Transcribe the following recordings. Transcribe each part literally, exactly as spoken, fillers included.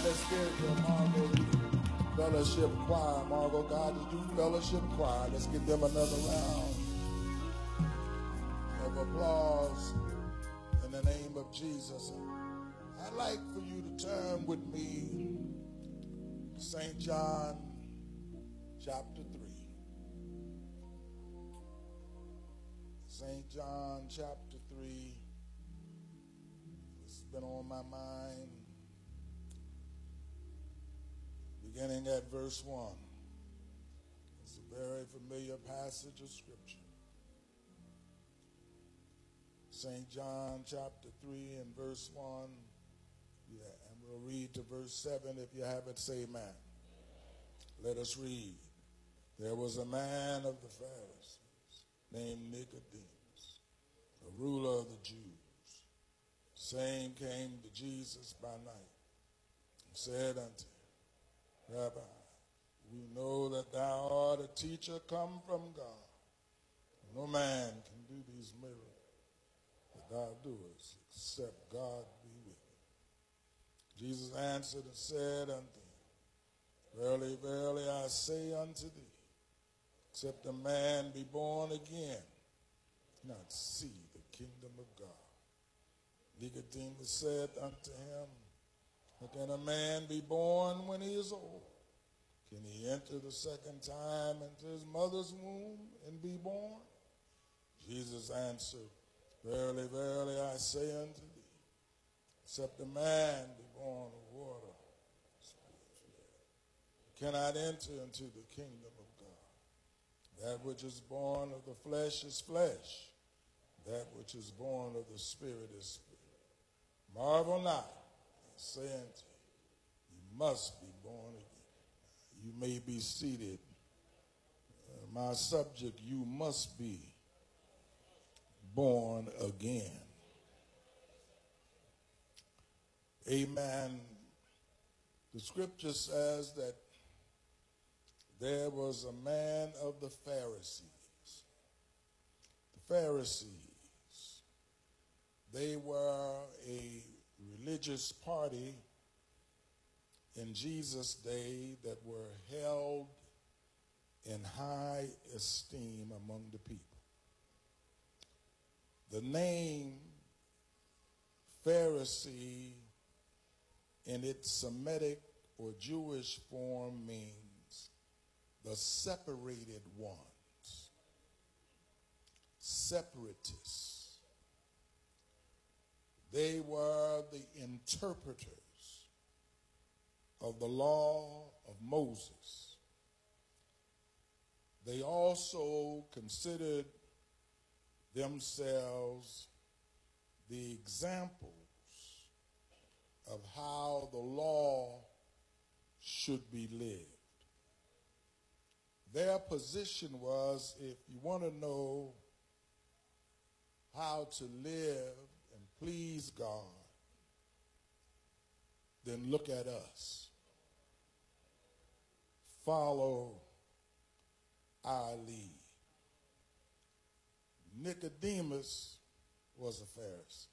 let's hear your Margot Fellowship Choir. Margot, God, to do Fellowship Choir. Let's give them another round of applause in the name of Jesus. I'd like for you to turn with me to Saint John chapter three. Saint John chapter three. It's been on my mind. Beginning at verse one. It's a very familiar passage of Scripture. Saint John chapter three and verse one. Yeah, and we'll read to verse seven. If you have it, say amen. Let us read. There was a man of the Pharisees named Nicodemus, a ruler of the Jews. Same came to Jesus by night and said unto him, Rabbi, we know that thou art a teacher come from God. No man can do these miracles that thou doest, except God be with him. Jesus answered and said unto him, Verily, verily, I say unto thee, except a man be born again, not see the kingdom of God. Nicodemus said unto him, How can a man be born when he is old? Can he enter the second time into his mother's womb and be born? Jesus answered, Verily, verily, I say unto thee, except a man be born of water, he cannot enter into the kingdom of God. That which is born of the flesh is flesh. That which is born of the Spirit is spirit. Marvel not, I say unto you, you must be born again. You may be seated. Uh, my subject, you must be born again. Amen. The scripture says that there was a man of the Pharisees. The Pharisees, they were a religious party in Jesus' day that were held in high esteem among the people. The name Pharisee in its Semitic or Jewish form means the separated ones, separatists. They were the interpreters of the law of Moses. They also considered themselves the examples of how the law should be lived. Their position was, if you want to know how to live and please God, then look at us. Follow our lead. Nicodemus was a Pharisee.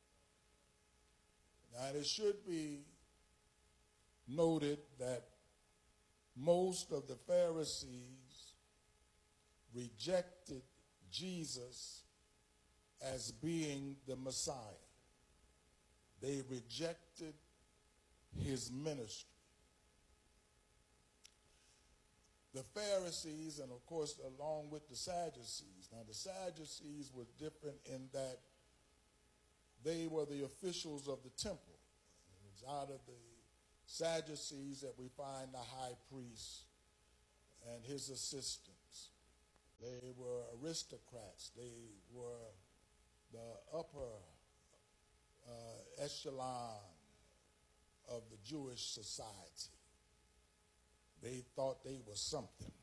Now, it should be noted that most of the Pharisees rejected Jesus as being the Messiah. They rejected his ministry. The Pharisees, and of course along with the Sadducees. Now the Sadducees were different in that they were the officials of the temple. It was out of the Sadducees that we find the high priest and his assistants. They were aristocrats. They were the upper uh, echelon of the Jewish society. They thought they were something.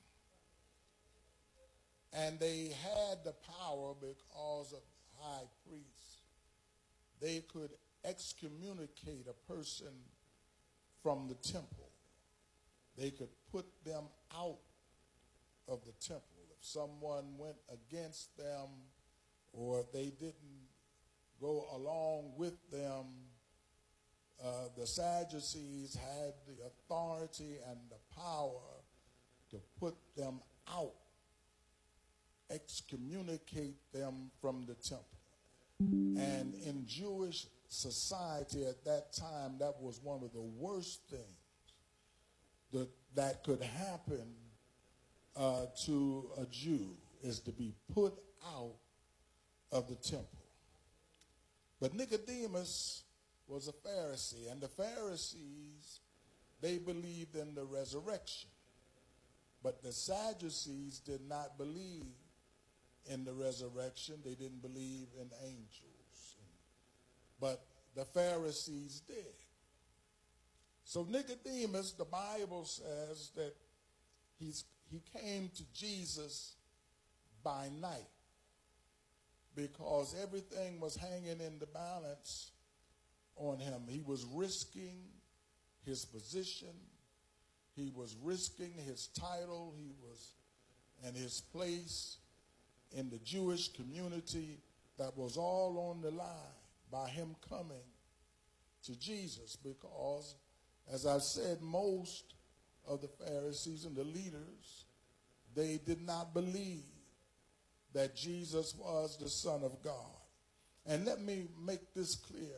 And they had the power because of the high priest. They could excommunicate a person from the temple. They could put them out of the temple. If someone went against them or if they didn't go along with them uh, the Sadducees had the authority and the power to put them out, excommunicate them from the temple. And in Jewish society at that time, that was one of the worst things that, that could happen uh, to a Jew, is to be put out of the temple. But Nicodemus was a Pharisee, and the Pharisees, they believed in the resurrection. But the Sadducees did not believe in the resurrection. They didn't believe in angels. But the Pharisees did. So Nicodemus, the Bible says that he's, he came to Jesus by night because everything was hanging in the balance on him. He was risking his position. He was risking his title. He was, and his place in the Jewish community, that was all on the line by him coming to Jesus, because, as I've said, most of the Pharisees and the leaders, they did not believe that Jesus was the Son of God. And let me make this clear.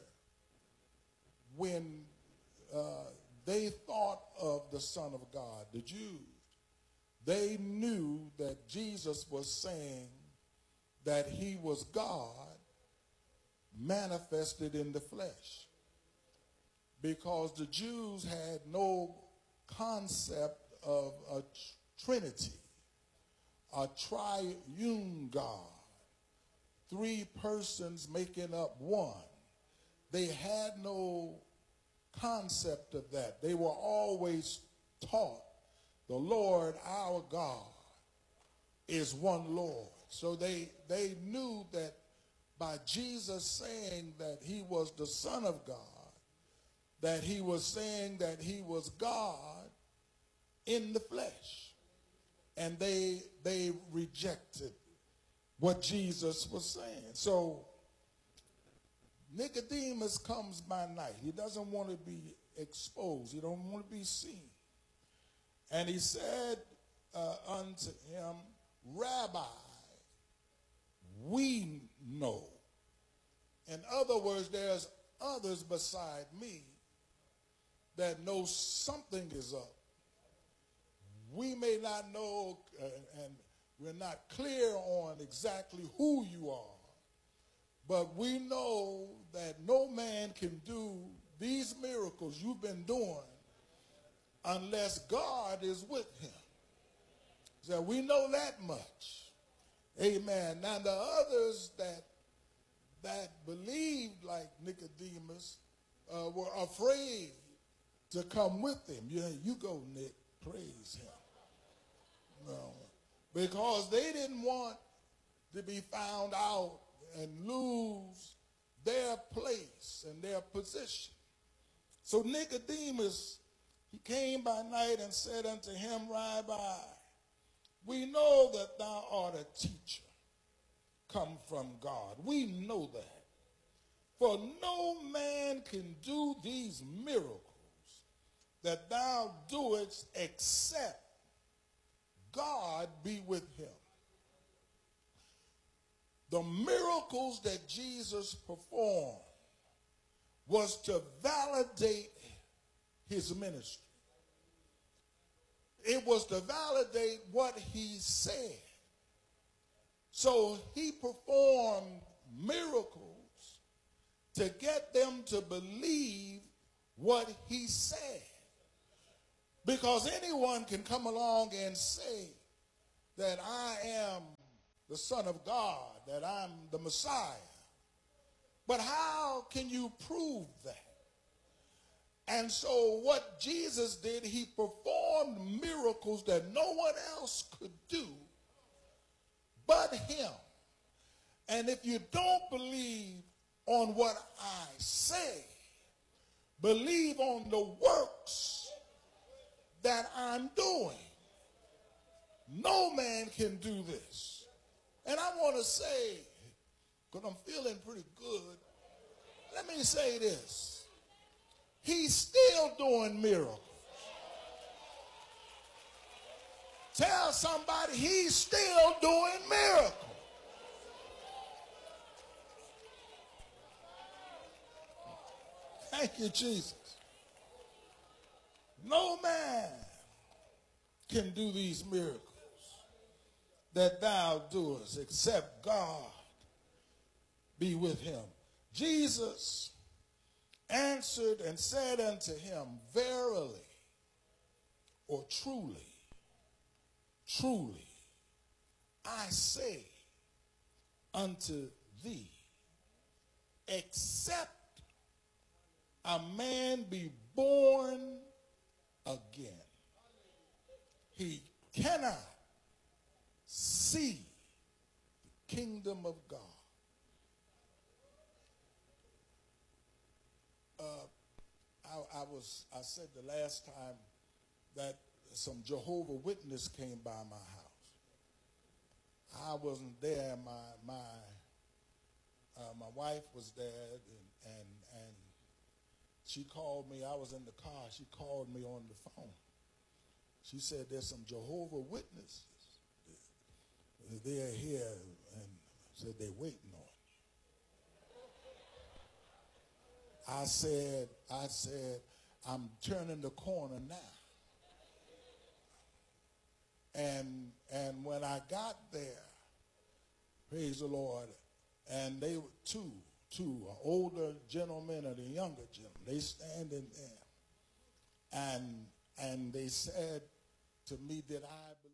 When uh, they thought of the Son of God, the Jews, they knew that Jesus was saying that he was God manifested in the flesh, because the Jews had no concept of a trinity, a triune God, three persons making up one. They had no concept of that. They were always taught the Lord our God is one Lord. So they, they knew that by Jesus saying that he was the Son of God, that he was saying that he was God in the flesh. And they, they rejected what Jesus was saying. So Nicodemus comes by night. He doesn't want to be exposed. He don't want to be seen. And he said uh, unto him, Rabbi, we know. In other words, there's others beside me that know something is up. We may not know, uh, and we're not clear on exactly who you are, but we know that no man can do these miracles you've been doing unless God is with him. So we know that much. Amen. Now the others that that believed like Nicodemus uh, were afraid to come with him. You, you go, Nick, praise him. No, because they didn't want to be found out and lose their place and their position. So Nicodemus, he came by night and said unto him, Rabbi, we know that thou art a teacher come from God. We know that. For no man can do these miracles that thou doest except God be with him. The miracles that Jesus performed was to validate his ministry. It was to validate what he said. So he performed miracles to get them to believe what he said. Because anyone can come along and say that I am the Son of God, that I'm the Messiah. But how can you prove that? And so what Jesus did, he performed miracles that no one else could do but him. And if you don't believe on what I say, believe on the works that I'm doing. No man can do this. And I want to say, because I'm feeling pretty good, let me say this. he's still doing miracles. Tell somebody he's still doing miracles. Thank you, Jesus. No man can do these miracles that thou doest except God be with him. Jesus answered and said unto him, verily, or truly, truly, I say unto thee, except a man be born again, he cannot see the kingdom of God. Uh, I, I was, I said the last time that some Jehovah Witness came by my house. I wasn't there. My my uh, my wife was there, and, and and she called me. I was in the car. She called me on the phone. She said, "There's some Jehovah Witnesses. They're here," and said they're waiting on you. I said, I said, I'm turning the corner now. And and when I got there, praise the Lord, and they were two, two, an older gentleman and a younger gentleman, they standing there. And and they said to me, did I believe?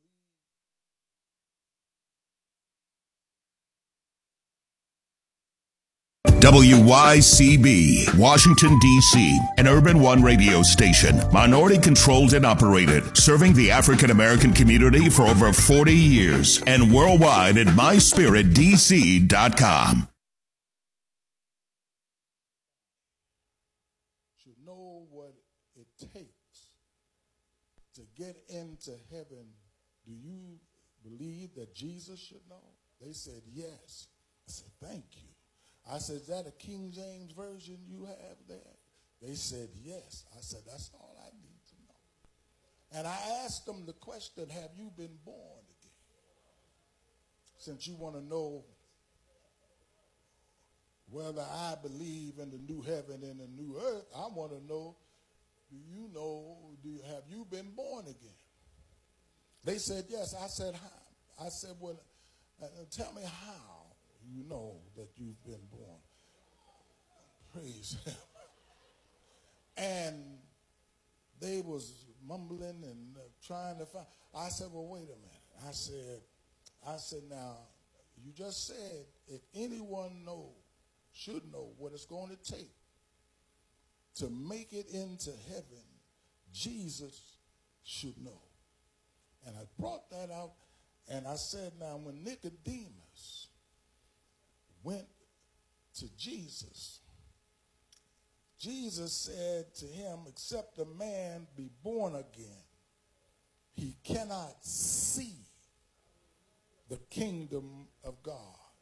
W Y C B, Washington, D C, an Urban One radio station, minority-controlled and operated, serving the African-American community for over forty years, and worldwide at my spirit d c dot com. Should know what it takes to get into heaven. Do you believe that Jesus should know? They said, yes. I said, thank you. I said, is that a King James version you have there? They said, yes. I said, that's all I need to know. And I asked them the question, have you been born again? Since you want to know whether I believe in the new heaven and the new earth, I want to know, do you know, do you, have you been born again? They said, yes. I said, how? I said, well, uh, tell me how you know that you've been born. Praise him. And they was mumbling and uh, trying to find. I said, well, wait a minute. I said, I said, now, you just said if anyone knows, should know what it's going to take to make it into heaven, Jesus should know. And I brought that out, and I said, now, when Nicodemus went to Jesus, Jesus said to him, except a man be born again, he cannot see the kingdom of God.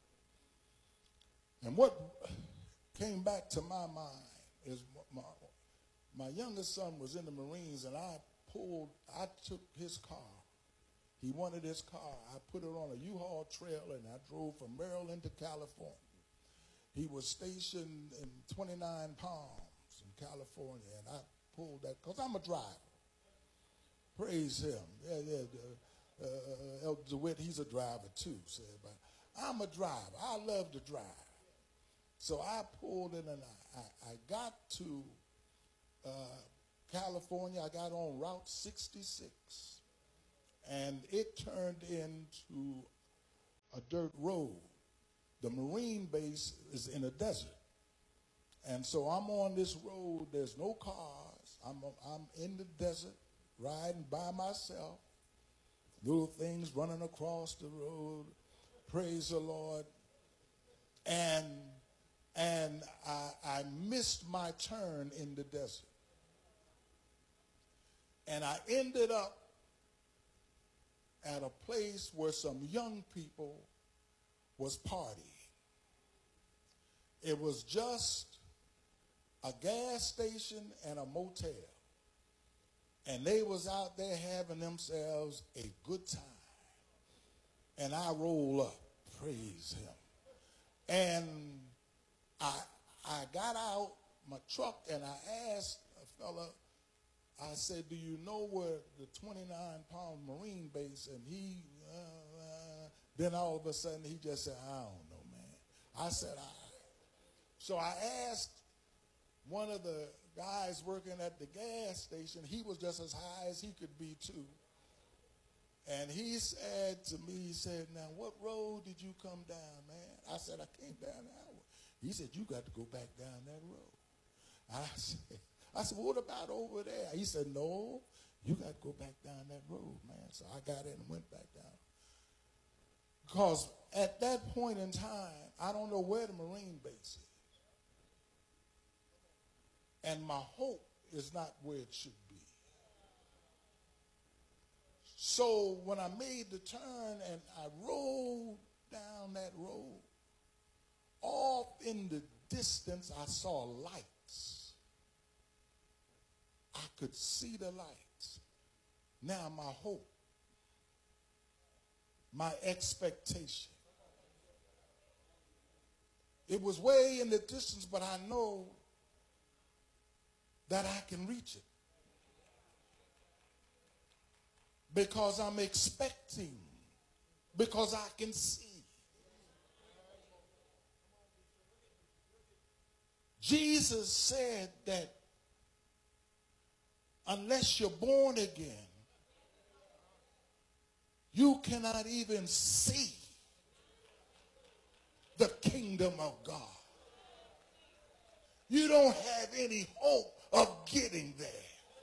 And what came back to my mind is my, my youngest son was in the Marines, and I pulled, I took his car. He wanted his car. I put it on a U-Haul trailer, and I drove from Maryland to California. He was stationed in twenty-nine Palms in California, and I pulled that because I'm a driver. Praise him. Yeah, yeah. Uh, Elder DeWitt, he's a driver too. Said, but I'm a driver. I love to drive. So I pulled in, and I, I, I got to uh, California. I got on Route sixty-six, and it turned into a dirt road. The Marine base is in a desert. And so I'm on this road. There's no cars. I'm, I'm in the desert, riding by myself. Little things running across the road. Praise the Lord. And, and I, I missed my turn in the desert. And I ended up at a place where some young people was partying. It was just a gas station and a motel. And they was out there having themselves a good time. And I roll up, praise him. And I I got out my truck and I asked a fella, I said, do you know where the twenty-nine pound Marine base? And he, uh, uh, then all of a sudden he just said, I don't know, man. I said, I. So I asked one of the guys working at the gas station, he was just as high as he could be too. And he said to me, he said, now what road did you come down, man? I said, I came down that way. He said, you got to go back down that road. I said, I said, well, what about over there? He said, no, you got to go back down that road, man. So I got in and went back down. Because at that point in time, I don't know where the Marine base is. And my hope is not where it should be. So when I made the turn and I rolled down that road, off in the distance I saw lights. I could see the lights. Now my hope, my expectation. It was way in the distance, but I know that I can reach it. Because I'm expecting, because I can see. Jesus said that unless you're born again, you cannot even see the kingdom of God. You don't have any hope of getting there.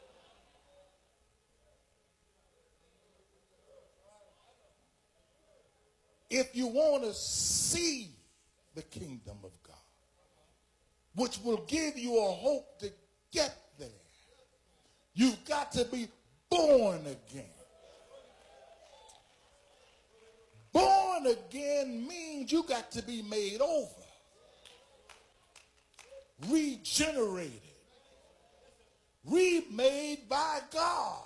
If you want to see the kingdom of God, which will give you a hope to get there, you've got to be born again. Born again means you got to be made over, regenerated, remade by God.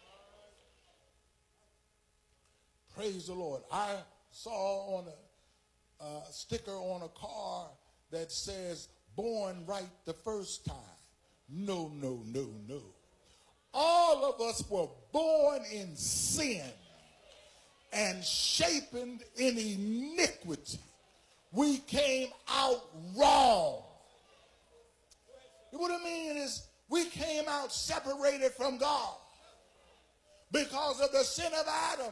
Praise the Lord. I saw on a uh, sticker on a car that says born right the first time. No, no, no, no. All of us were born in sin and shapen in iniquity. We came out wrong. What I mean is we came out separated from God because of the sin of Adam.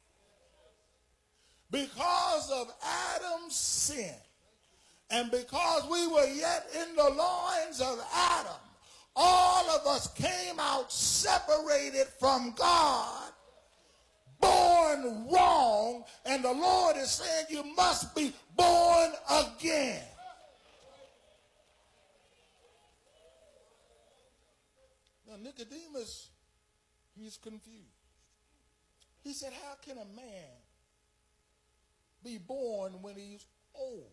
Because of Adam's sin, and because we were yet in the loins of Adam, all of us came out separated from God, born wrong, and the Lord is saying you must be born again. Now Nicodemus, he's confused. He said, how can a man be born when he's old?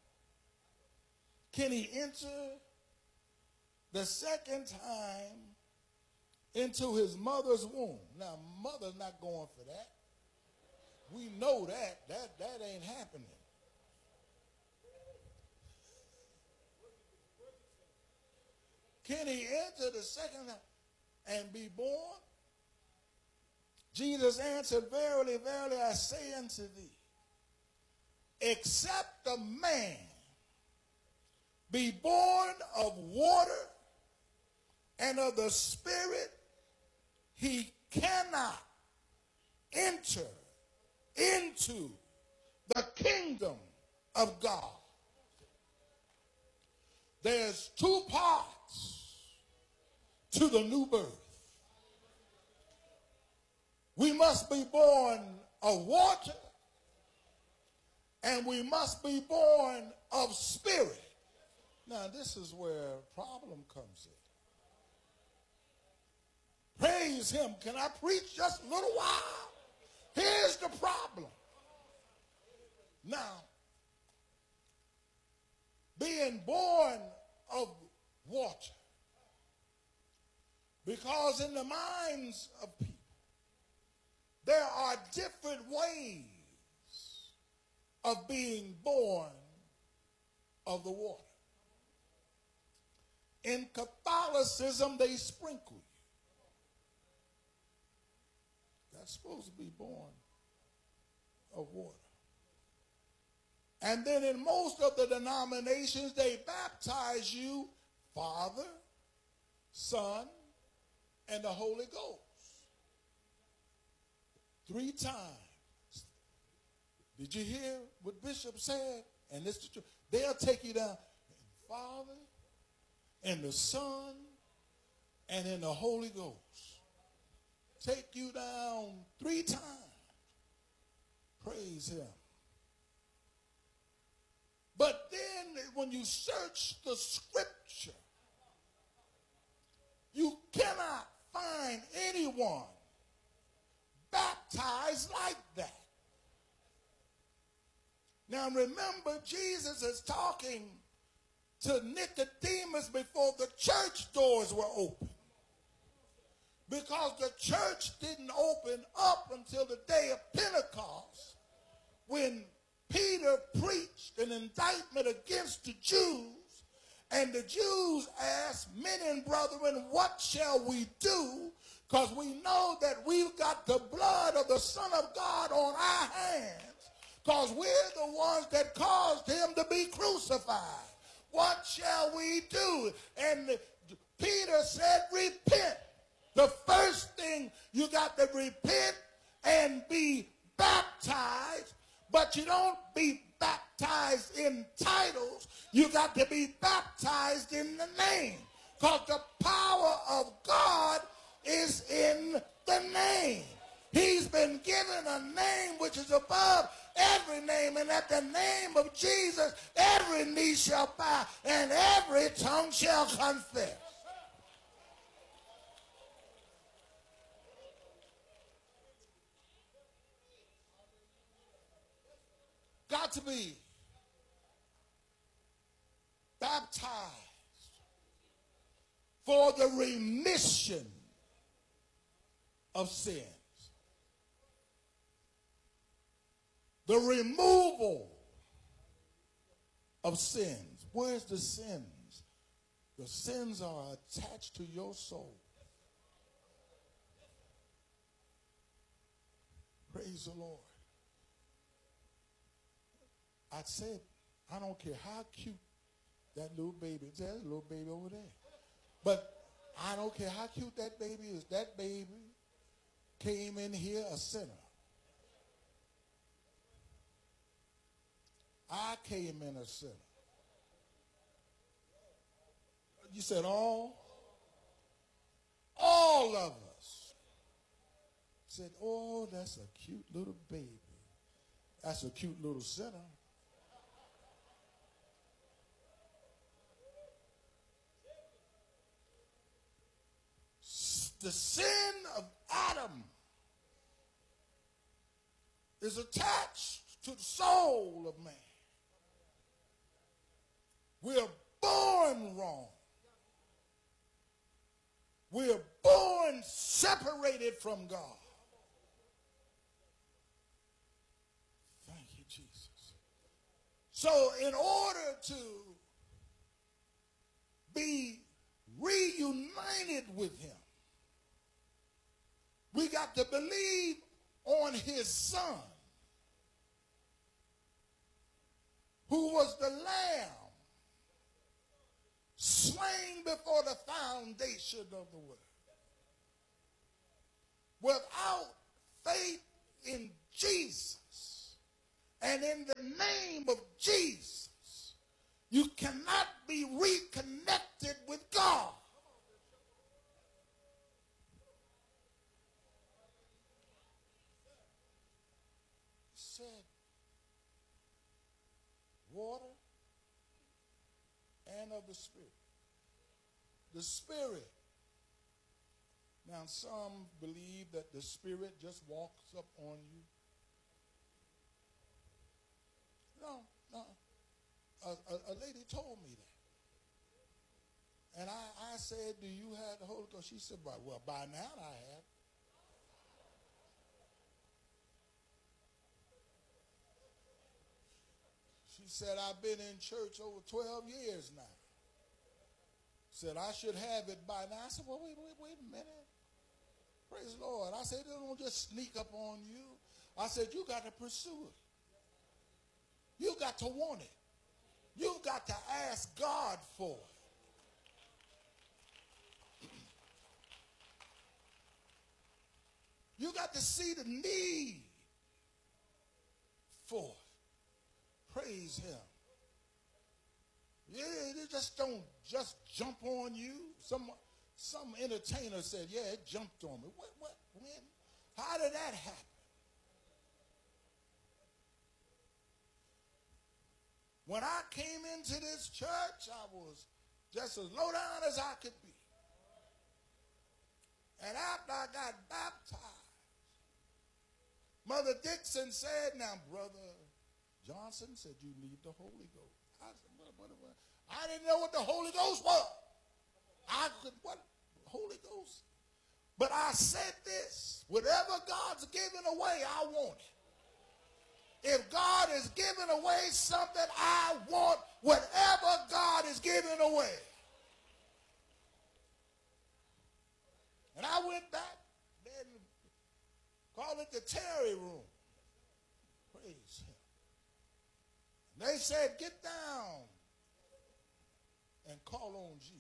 Can he enter the second time into his mother's womb? Now, mother's not going for that. We know that. That, that ain't happening. Can he enter the second time and be born? Jesus answered, verily, verily, I say unto thee, except a man be born of water and of the Spirit, he cannot enter into the kingdom of God. There's two parts to the new birth. We must be born of water, and we must be born of spirit. Now, this is where a problem comes in. Praise him. Can I preach just a little while? Here's the problem. Now, being born of water. Because in the minds of people, there are different ways of being born of the water. In Catholicism, they sprinkle you. That's supposed to be born of water. And then in most of the denominations, they baptize you Father, Son, and the Holy Ghost. Three times. Did you hear what Bishop said? And this is true. They'll take you down in the Father, and the Son, and in the Holy Ghost. Take you down three times. Praise him. But then when you search the scripture, you cannot find anyone baptized like that. Now remember, Jesus is talking to Nicodemus before the church doors were open. Because the church didn't open up until the day of Pentecost, when Peter preached an indictment against the Jews, and the Jews asked, "Men and brethren, what shall we do? Because we know that we've got the blood of the Son of God on our hands, because we're the ones that caused him to be crucified. What shall we do?" And Peter said, repent. The first thing, you got to repent and be baptized, but you don't be baptized in titles. You got to be baptized in the name, because the power of God is in the name. He's been given a name which is above every name, and at the name of Jesus, every knee shall bow and every tongue shall confess. Got to be baptized for the remission of sins, the removal of sins. Where's the sins? The sins are attached to your soul. Praise the Lord. I said, I don't care how cute that little baby is. There's a little baby over there. But I don't care how cute that baby is. That baby came in here a sinner. I came in a sinner. You said all? All of us. Said, oh, that's a cute little baby. That's a cute little sinner. The sin of Adam is attached to the soul of man. We're born wrong. We're born separated from God. Thank you, Jesus. So in order to be reunited with him, we got to believe on his Son, who was the Lamb slain before the foundation of the world. Without faith in Jesus and in the name of Jesus, you cannot be reconnected with God. Said water and of the Spirit. The Spirit. Now some believe that the Spirit just walks up on you. No, no. A, a, a lady told me And I, I said, do you have the Holy Ghost? She said, well, well by now I have. She said, I've been in church over twelve years now. Said, I should have it by now. I said, well, wait, wait, wait a minute. Praise the Lord. I said, it don't just sneak up on you. I said, you got to pursue it. You got to want it. You've got to ask God for it. You got to see the need for it. Praise him. Yeah, it just don't just jump on you. Some some entertainer said, yeah, it jumped on me. What, what, when? How did that happen? When I came into this church, I was just as low down as I could be. And after I got baptized, Mother Dixon said, now, Brother Johnson said, you need the Holy Ghost. I said, what, what, what? I didn't know what the Holy Ghost was. I could, what? Holy Ghost? But I said this, whatever God's giving away, I want it. If God is giving away something, I want whatever God is giving away. And I went back, then called it the Terry Room. Praise him. And they said, get down and call on Jesus.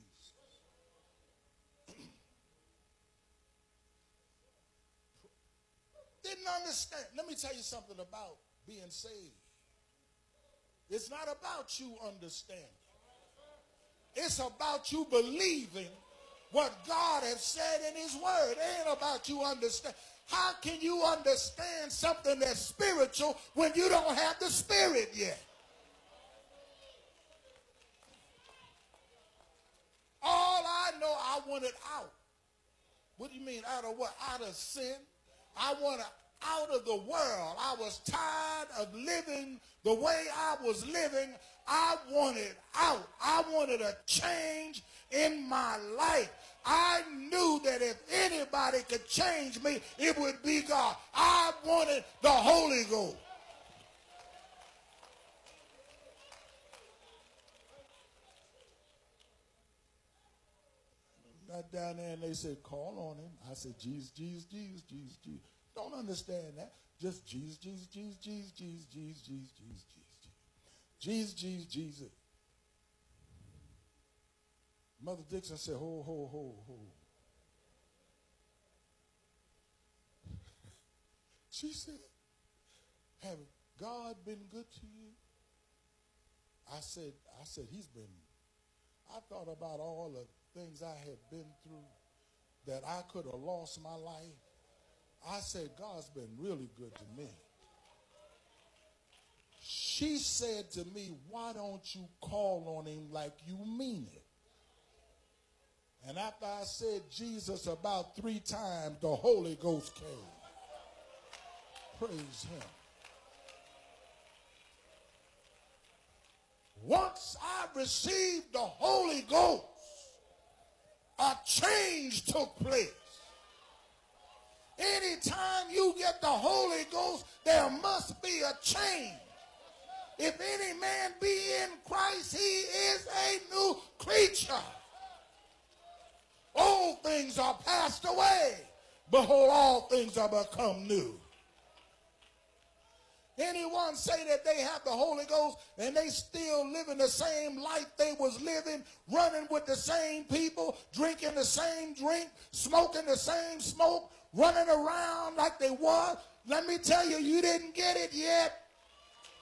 Didn't understand. Let me tell you something about being saved. It's not about you understanding. It's about you believing what God has said in his word. It ain't about you understand. How can you understand something that's spiritual when you don't have the Spirit yet? All I know, I wanted out. What do you mean out of what? Out of sin. I wanted out of the world. I was tired of living the way I was living. I wanted out. I wanted a change in my life. I knew that if anybody could change me, it would be God. I wanted the Holy Ghost. Got down there and they said, call on him. I said, Jesus, Jesus, Jesus, Jesus, Jesus. Don't understand that. Just Jesus, Jesus, Jesus, Jesus, Jesus, Jesus, Jesus, Jesus, Jesus, Jesus, Jesus, Jesus. Mother Dixon said, ho, ho, ho, ho. She said, have God been good to you? I said, I said, he's been. I thought about all the things I had been through that I could have lost my life. I said, God's been really good to me. She said to me, why don't you call on him like you mean it? And after I said Jesus about three times, the Holy Ghost came. Praise him. Once I received the Holy Ghost, a change took place. Anytime you get the Holy Ghost, there must be a change. If any man be in Christ, he is a new creature. Old things are passed away. Behold, all things are become new. Anyone say that they have the Holy Ghost and they still living the same life they was living, running with the same people, drinking the same drink, smoking the same smoke, running around like they was, let me tell you, you didn't get it yet.